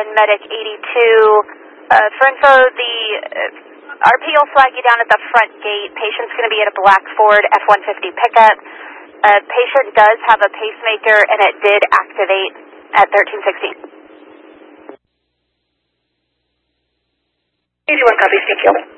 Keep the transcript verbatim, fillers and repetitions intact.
one, Medic eighty-two. Uh, for info, the uh, R P will flag you down at the front gate. Patient's going to be at a black Ford F one fifty pickup. Uh, patient does have a pacemaker, and it did activate at thirteen sixteen. eighty-one copies, thank you.